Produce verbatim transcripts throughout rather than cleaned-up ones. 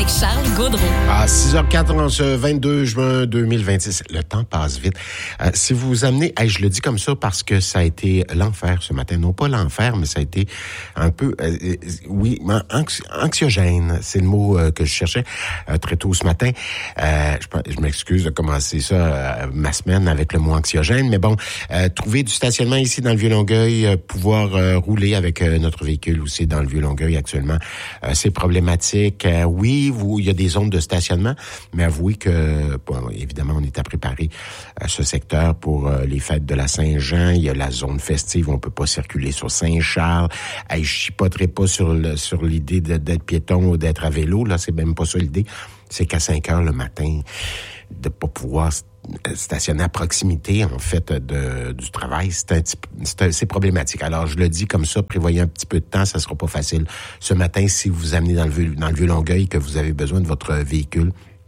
avec Charles Gaudreau. À six heures quatre en ce vingt-deux juin deux mille vingt-six. Le temps passe vite. Euh, si vous vous amenez, hey, je le dis comme ça parce que ça a été l'enfer ce matin. Non pas l'enfer, mais ça a été un peu, euh, oui, anxi- anxiogène. C'est le mot euh, que je cherchais euh, très tôt ce matin. Euh, je, je m'excuse de commencer ça, euh, ma semaine, avec le mot anxiogène. Mais bon, euh, trouver du stationnement ici dans le Vieux-Longueuil, euh, pouvoir euh, rouler avec euh, notre véhicule aussi dans le Vieux-Longueuil actuellement, euh, c'est problématique. Euh, oui, vous, il y a des zones de stationnement, mais avouez que, bon, évidemment, on est à préparer euh, ce secteur pour euh, les fêtes de la Saint-Jean. Il y a la zone festive, on peut pas circuler sur Saint-Charles. Hey, je chipoterai pas sur le, sur l'idée de, d'être piéton ou d'être à vélo. Là, c'est même pas ça l'idée. C'est qu'à cinq heures le matin, de pas pouvoir stationner à proximité, en fait, de, du travail, c'est, un petit, c'est, un, c'est problématique. Alors, je le dis comme ça, prévoyez un petit peu de temps, ça sera pas facile. Ce matin, si vous vous amenez dans le, dans le Vieux-Longueuil, que vous avez besoin de votre véhicule,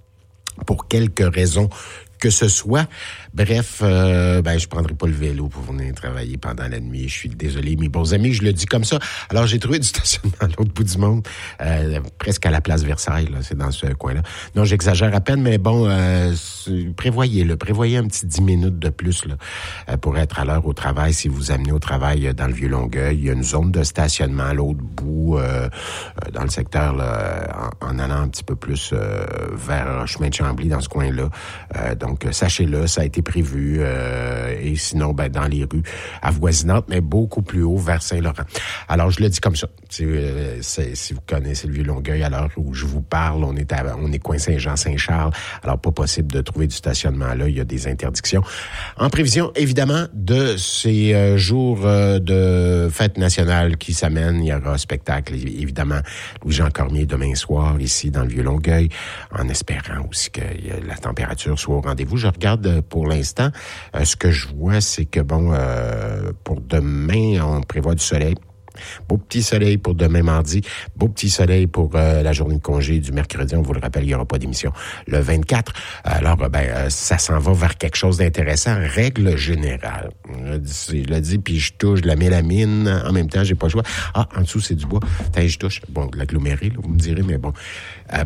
pour quelque raison que ce soit. Bref, euh, ben je prendrai pas le vélo pour venir travailler pendant la nuit. Je suis désolé, mes bons amis, je le dis comme ça. Alors, j'ai trouvé du stationnement à l'autre bout du monde, euh, presque à la place Versailles, là, c'est dans ce coin-là. Non, j'exagère à peine, mais bon, euh, prévoyez-le, prévoyez un petit dix minutes de plus là, euh, pour être à l'heure au travail. Si vous amenez au travail dans le Vieux-Longueuil, il y a une zone de stationnement à l'autre bout, euh, dans le secteur, là, en, en allant un petit peu plus euh, vers chemin de Chambly, dans ce coin-là. Euh, donc, sachez-le, ça a été prévu, euh, et sinon, ben dans les rues avoisinantes, mais beaucoup plus haut, vers Saint-Laurent. Alors, je le dis comme ça. Euh, c'est, si vous connaissez le Vieux-Longueuil, à l'heure où je vous parle, on est à, on est coin Saint-Jean-Saint-Charles. Alors, pas possible de trouver du stationnement là. Il y a des interdictions. En prévision, évidemment, de ces euh, jours euh, de fête nationale qui s'amènent, il y aura un spectacle, évidemment, Louis-Jean Cormier demain soir, ici, dans le Vieux-Longueuil, en espérant aussi que la température soit au rendez-vous. Je regarde pour l'instant, euh, ce que je vois, c'est que, bon, euh, pour demain, on prévoit du soleil. Beau petit soleil pour demain mardi, beau petit soleil pour euh, la journée de congé du mercredi. On vous le rappelle, il n'y aura pas d'émission le vingt-quatre. Alors, ben, euh, ça s'en va vers quelque chose d'intéressant. Règle générale. Je le dis, puis je touche de la mélamine. En même temps, j'ai pas le choix. Ah, en dessous, c'est du bois. T'as, je touche. Bon, de l'aggloméré, là, vous me direz, mais bon. Euh,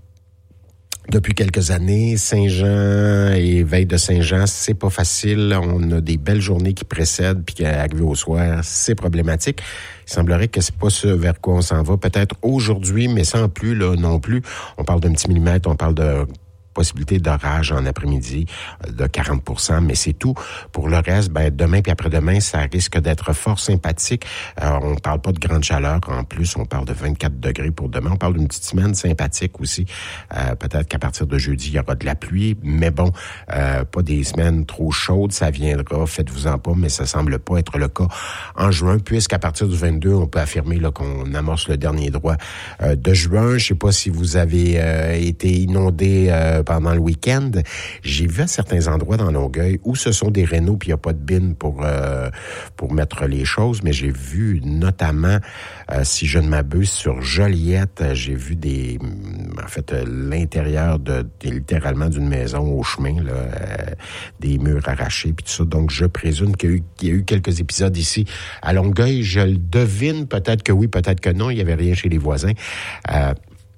Depuis quelques années, Saint-Jean et veille de Saint-Jean, c'est pas facile. On a des belles journées qui précèdent, puis qu'arrivé au soir, c'est problématique. Il semblerait que c'est pas ce vers quoi on s'en va. Peut-être aujourd'hui, mais sans plus, là, non plus. On parle d'un petit millimètre, on parle de possibilité d'orage en après-midi de quarante pour cent, mais c'est tout. Pour le reste, ben demain puis après-demain, ça risque d'être fort sympathique. Euh, on parle pas de grande chaleur. En plus, on parle de vingt-quatre degrés pour demain. On parle d'une petite semaine sympathique aussi. Euh, peut-être qu'à partir de jeudi, il y aura de la pluie, mais bon, euh, pas des semaines trop chaudes. Ça viendra, faites-vous-en pas, mais ça semble pas être le cas en juin, puisqu'à partir du vingt-deux, on peut affirmer là qu'on amorce le dernier droit euh, de juin. Je sais pas si vous avez euh, été inondé euh, pendant le week-end. J'ai vu à certains endroits dans Longueuil où ce sont des rénaux puis il n'y a pas de bin pour euh, pour mettre les choses, mais j'ai vu notamment, euh, si je ne m'abuse, sur Joliette, j'ai vu des, en fait, l'intérieur de, de littéralement d'une maison au chemin, là, euh, des murs arrachés puis tout ça. Donc, je présume qu'il y a eu, qu'il y a eu quelques épisodes ici à Longueuil. Je le devine, peut-être que oui, peut-être que non. Il n'y avait rien chez les voisins. Euh,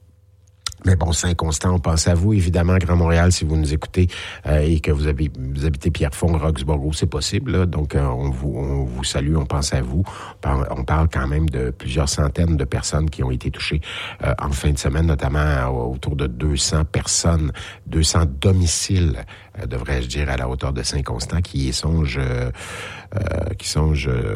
Mais bon, Saint-Constant, on pense à vous. Évidemment, Grand Montréal, si vous nous écoutez euh, et que vous, avez, vous habitez Pierrefonds, Roxborough, c'est possible. Là. Donc, euh, on, vous, on vous salue, on pense à vous. On parle, on parle quand même de plusieurs centaines de personnes qui ont été touchées euh, en fin de semaine, notamment euh, autour de deux cents personnes, deux cents domiciles, euh, devrais-je dire, à la hauteur de Saint-Constant, qui y songent, euh, euh, qui songent euh,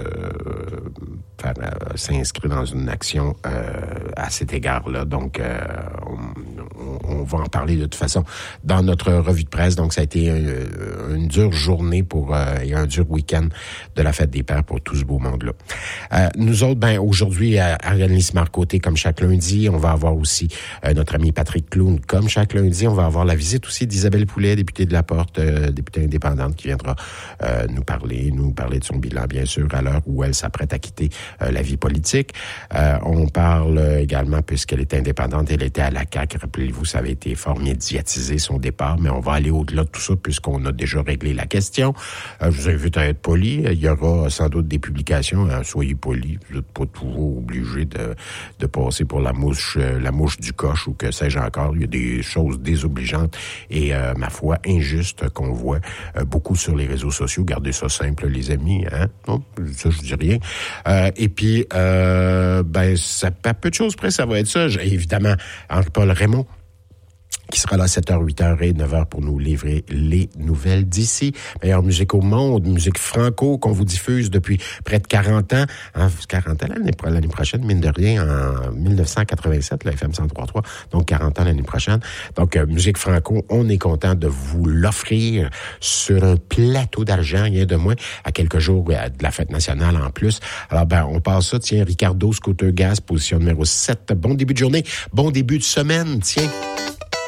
faire, euh, s'inscrire dans une action euh, à cet égard-là. Donc, euh, on, on va en parler de toute façon dans notre revue de presse. Donc, ça a été une, une dure journée pour euh, et un dur week-end de la Fête des Pères pour tout ce beau monde-là. Euh, nous autres, ben aujourd'hui, à Ariane-Lise Marcoté, comme chaque lundi, on va avoir aussi euh, notre ami Patrick Clown, comme chaque lundi. On va avoir la visite aussi d'Isabelle Poulet, députée de la Laforte, euh, députée indépendante, qui viendra euh, nous parler, nous parler de son bilan, bien sûr, à l'heure où elle s'apprête à quitter euh, la vie politique. Euh, on parle également, puisqu'elle est indépendante, elle était à la C A Q. Rappelez-vous, ça avait été fort médiatisé, son départ, mais on va aller au-delà de tout ça, puisqu'on a déjà réglé la question. Euh, je vous invite à être poli. Il y aura sans doute des publications. Hein, soyez polis. Vous n'êtes pas toujours obligé de, de passer pour la mouche, euh, la mouche du coche ou que sais-je encore. Il y a des choses désobligeantes et, euh, ma foi, injustes qu'on voit euh, beaucoup sur les réseaux sociaux. Gardez ça simple, les amis. Hein? Non, ça, je dis rien. Euh, et puis, euh, ben, ça, à peu de choses près, ça va être ça. J'ai, évidemment, Henri-Paul Raymond, qui sera là à sept heures, huit heures et neuf heures pour nous livrer les nouvelles d'ici. Meilleure musique au monde, musique franco qu'on vous diffuse depuis près de quarante ans. Hein, quarante ans l'année, l'année prochaine, mine de rien, en dix-neuf cent quatre-vingt-sept, la F M cent trois point trois, donc quarante ans l'année prochaine. Donc, euh, musique franco, on est content de vous l'offrir sur un plateau d'argent, rien de moins, à quelques jours de la fête nationale en plus. Alors, ben, on passe ça, tiens, Ricardo, Scooter Gas, position numéro sept. Bon début de journée, bon début de semaine, tiens.